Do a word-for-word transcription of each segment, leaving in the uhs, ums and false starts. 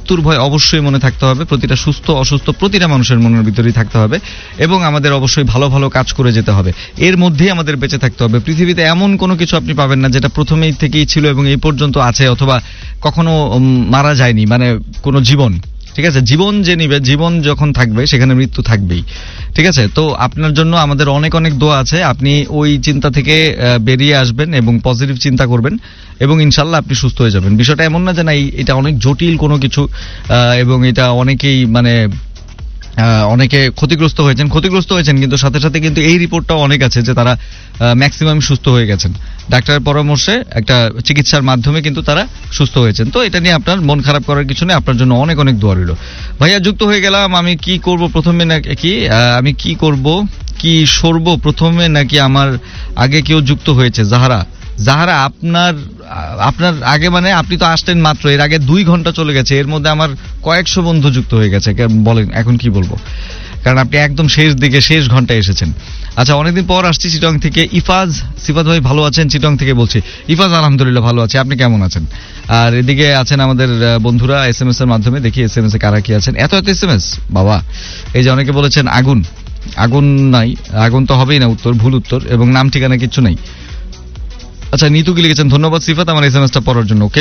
মৃত্যুর ভয় অবশ্যই মনে থাকতে হবে, প্রতিটা সুস্থ অসুস্থ প্রতিটা মানুষের মনের ভিতরেই থাকতে হবে, এবং আমাদের অবশ্যই ভালো ভালো কাজ করে যেতে হবে, এর মধ্যেই আমাদের বেঁচে থাকতে হবে। পৃথিবীতে এমন কোনো কিছু আপনি পাবেন না যেটা প্রথমেই থেকেই ছিল এবং এই পর্যন্ত আছে, অথবা কখনো মারা যায়নি, মানে কোনো জীবন, ঠিক আছে? জীবন যে নিবে, জীবন যখন থাকবে সেখানে মৃত্যু থাকবেই, ঠিক আছে? তো আপনার জন্য আমাদের অনেক অনেক দোয়া আছে, আপনি ওই চিন্তা থেকে বেরিয়ে আসবেন এবং পজিটিভ চিন্তা করবেন এবং ইনশাল্লাহ আপনি সুস্থ হয়ে যাবেন। বিষয়টা এমন না যে না এটা অনেক জটিল কোনো কিছু এবং এটা অনেকেই মানে অনেকে ক্ষতিগ্রস্ত হয়েছেন ক্ষতিগ্রস্ত হয়েছেন কিন্তু সাথে সাথে কিন্তু এই রিপোর্টটাও অনেক আছে যে তারা ম্যাক্সিমাম সুস্থ হয়ে গেছেন, ডাক্তারের পরামর্শে একটা চিকিৎসার মাধ্যমে কিন্তু তারা সুস্থ হয়েছেন। তো এটা নিয়ে আপনার মন খারাপ করার কিছু নেই, আপনার জন্য অনেক অনেক দোয়া রইল। ভাইয়া যুক্ত হয়ে গেলাম, আমি কি করব প্রথমে নাকি আমি কি করব কি সরব প্রথমে নাকি আমার আগে কেউ যুক্ত হয়েছে? জাহারা জাহারা আপনার আপনার আগে মানে আপনি তো আসলেন মাত্র, এর আগে দুই ঘন্টা চলে গেছে, এর মধ্যে আমার কয়েকশো বন্ধু যুক্ত হয়ে গেছে। বলেন এখন কি বলবো, কারণ আপনি একদম শেষ দিকে শেষ ঘন্টায় এসেছেন। আচ্ছা, অনেকদিন পর আসছি চিটং থেকে। ইফাজ সিফাত ভাই ভালো আছেন? চিটং থেকে বলছি। ইফাজ আলহামদুলিল্লাহ ভালো আছে, আপনি কেমন আছেন? আর এদিকে আছেন আমাদের বন্ধুরা এস এম এস এর মাধ্যমে, দেখি এস এম এস এ কারা কি আছেন। এত এত এস এম এস বাবা। এই যে অনেকে বলেছেন আগুন, আগুন নাই, আগুন তো হবেই না, উত্তর ভুল উত্তর, এবং নাম ঠিকানা কিচ্ছু নেই। আচ্ছা, নিতু কি লিখেছেন, ধন্যবাদ সিফাত আমার এস এম এসটা পড়ার জন্য। ওকে,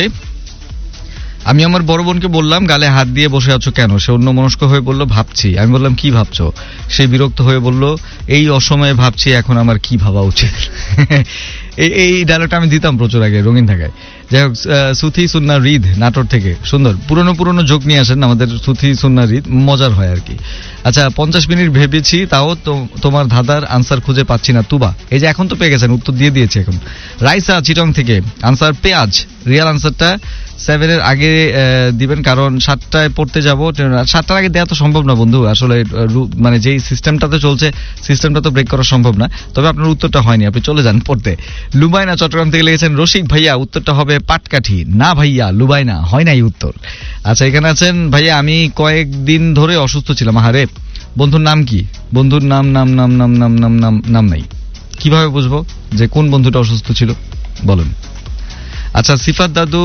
আমি আমার বড় বোনকে বললাম গালে হাত দিয়ে বসে আছো কেন? সে অন্য মনস্ক হয়ে বলল ভাবছি। আমি বললাম কি ভাবছো? সে বিরক্ত হয়ে বলল এই অসময়ে ভাবছি এখন আমার কি ভাবা উচিত। এই এই ডায়লগটা আমি দিতাম প্রচুর আগে রঙিন থাকায়। যাই হোক, সুথি সুন্না রিদ নাটোর থেকে, সুন্দর পুরনো পুরনো যোগ নিয়ে আসেন আমাদের সুথি সুন্না রিদ, মজার হয় আর কি। আচ্ছা, পঞ্চাশ মিনিট ভেবেছি তাও তোমার ধাঁধার আনসার খুঁজে পাচ্ছি না। তুবা, এই যে এখন তো পেয়ে গেছেন, উত্তর দিয়ে দিয়েছে এখন। রাইসা চিটং থেকে, আনসার পেঁয়াজ, রিয়াল আনসারটা সেভেনের আগে দিবেন কারণ সাতটায় পড়তে যাবো, সাতটার আগে দেওয়া তো সম্ভব না বন্ধু, আসলে মানে যেই সিস্টেমটাতে চলছে সিস্টেমটা তো ব্রেক করা সম্ভব না। তবে আপনার উত্তরটা হয়নি, আপনি চলে যান পড়তে। লুবাইনা চট্টগ্রাম থেকে লিখেছেন রসিক ভাইয়া উত্তরটা হবে পাটকাঠি। না ভাইয়া, লুবাইনা হয় নাই উত্তর। আচ্ছা, এখানে আছেন ভাইয়া আমি কয়েকদিন ধরে অসুস্থ ছিলাম। আহারে, বন্ধুর নাম কি? বন্ধুর নাম নাম নাম নাম নাম নাম নাম নাম নাই, কিভাবে বুঝবো যে কোন বন্ধুটা অসুস্থ ছিল বলুন? আচ্ছা, সিফাত দাদু,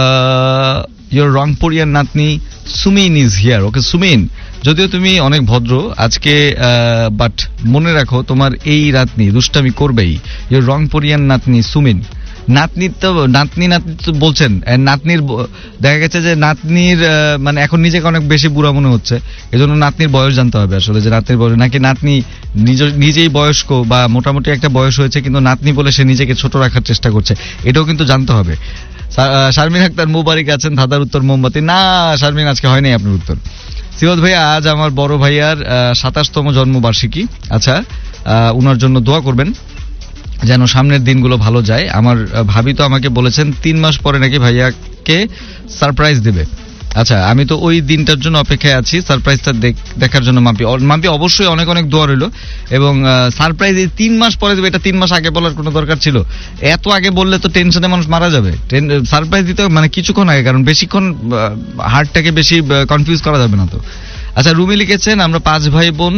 ইয়োর রংপুরিয়ান নাতনি সুমিন ইজ হিয়ার। ওকে সুমিন, যদিও তুমি অনেক ভদ্র আজকে, বাট মনে রাখো তোমার এই নাতনি দুষ্টামি করবেই। ইয়োর রংপুরিয়ান নাতনি সুমিন। নাতনির তো নাতনি নাতনি তো বলছেন, নাতনির দেখা গেছে যে নাতনির মানে এখন নিজেকে অনেক বেশি বুড়া মনে হচ্ছে, এজন্য নাতনির বয়স জানতে হবে আসলে, যে নাতনির বয়স নাকি নাতনি নিজেই বয়স্ক বা মোটামুটি একটা বয়স হয়েছে কিন্তু নাতনি বলে সে নিজেকে ছোট রাখার চেষ্টা করছে, এটাও কিন্তু জানতে হবে। শারমিন আক্তার মুবারক আছেন, ধাঁধার উত্তর মোমবাতি। না শারমিন, আজকে হয়নি আপনার উত্তর। সিফাত ভাইয়া, আজ আমার বড় ভাইয়ার সাতাশতম জন্মবার্ষিকী। আচ্ছা, উনার জন্য দোয়া করবেন যেন সামনের দিনগুলো ভালো যায়। আমার ভাবি তো আমাকে বলেছেন তিন মাস পরে নাকি ভাইয়াকে সারপ্রাইজ দেবে। আচ্ছা, আমি তো ওই দিনটার জন্য অপেক্ষায় আছি, সারপ্রাইজটা দেখার জন্য। মাম্পি মাম্পি অবশ্যই অনেক অনেক দোয়া রইল, এবং সারপ্রাইজ এই তিন মাস পরে দেবে, এটা তিন মাস আগে বলার কোনো দরকার ছিল? এত আগে বললে তো টেনশনে মানুষ মারা যাবে। সারপ্রাইজ দিতে মানে কিছুক্ষণ আগে, কারণ বেশিক্ষণ হার্টটাকে বেশি কনফিউজ করা যাবে না তো। আচ্ছা, রুমি লিখেছেন আমরা পাঁচ ভাই বোন,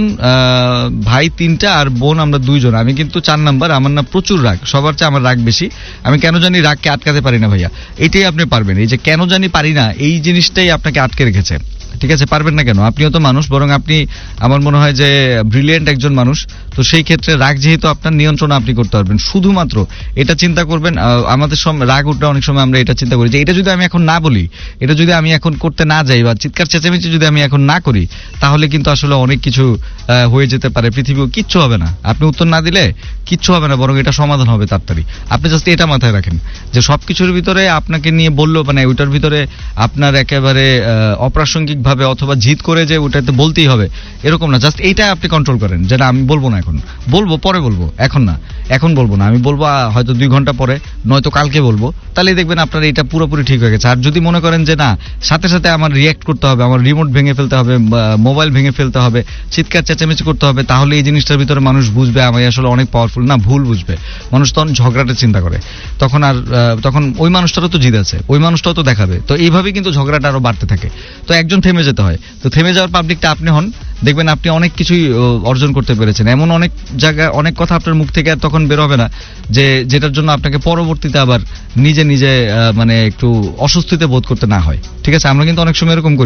ভাই তিনটা আর বোন আমরা দুইজন, আমি কিন্তু চার নাম্বার। আমার না প্রচুর রাগ, সবার চেয়ে আমার রাগ বেশি। আমি কেন জানি রাগকে আটকাতে পারি না ভাইয়া, এটাই আপনি পারবেন। এই যে কেন জানি পারি না, এই জিনিসটাই আপনাকে আটকে রেখেছে। ঠিক আছে, পারবেন না কেন? আপনিও তো মানুষ, বরং আপনি আমার মনে হয় যে ব্রিলিয়েন্ট একজন মানুষ। তো সেই ক্ষেত্রে রাগ যেহেতু আপনার নিয়ন্ত্রণ আপনি করতে পারবেন, শুধুমাত্র এটা চিন্তা করবেন। আমাদের রাগ উঠলে অনেক সময় আমরা এটা চিন্তা করি যে এটা যদি আমি এখন না বলি, এটা যদি আমি এখন করতে না যাই, বা চিৎকার চেঁচামেচি যদি আমি এখন না করি, তাহলে কিন্তু আসলে অনেক কিছু হয়ে যেতে পারে, পৃথিবীও কিচ্ছু হবে না। আপনি উত্তর না দিলে কিচ্ছু হবে না, বরং এটা সমাধান হবে তাড়াতাড়ি। আপনি জাস্ট এটা মাথায় রাখেন যে সবকিছুর ভিতরে আপনাকে নিয়ে বললো, মানে ওইটার ভিতরে আপনার একেবারে অপ্রাসঙ্গিক ভাবে অথবা জিদ করে যে ওটাতে বলতেই হবে এরকম না। জাস্ট এইটা আপনি কন্ট্রোল করেন, যেটা আমি বলবো না এখন, বলবো পরে, বলবো এখন না, এখন বলবো না, আমি বলবো হয়তো দুই ঘন্টা পরে, নয়তো কালকে বলবো। তাহলে দেখবেন আপনার এটা পুরোপুরি ঠিক হয়ে গেছে। আর যদি মনে করেন যে না, সাথে সাথে আমার রিয়াক্ট করতে হবে, আমার রিমোট ভেঙে ফেলতে হবে, মোবাইল ভেঙে ফেলতে হবে, চিৎকার চেঁচামেচি করতে হবে, তাহলে এই জিনিসটার ভিতরে মানুষ বুঝবে আমি আসলে অনেক পাওয়ারফুল না, ভুল বুঝবে মানুষ। তখন ঝগড়াটা চিন্তা করে, তখন আর তখন ওই মানুষটারও তো জিদ আছে, ওই মানুষটাও তো দেখাবে। তো এইভাবেই কিন্তু ঝগড়াটা আরো বাড়তে থাকে। তো একজন থেমে যেতে হয়, তো থেমে যাওয়ার পাবলিকটা আপনি হন, দেখবেন আপনি অনেক কিছুই অর্জন করতে পেরেছেন। এমন অনেক জায়গায় অনেক কথা আপনার মুখ থেকে আর তখন বের হবে না, যে যেটার জন্য আপনাকে পরবর্তীতে আবার নিজে নিজে মানে একটু অস্বস্তিতে বোধ করতে না হয়। ঠিক আছে, আমরা কিন্তু অনেক সময় এরকম করি।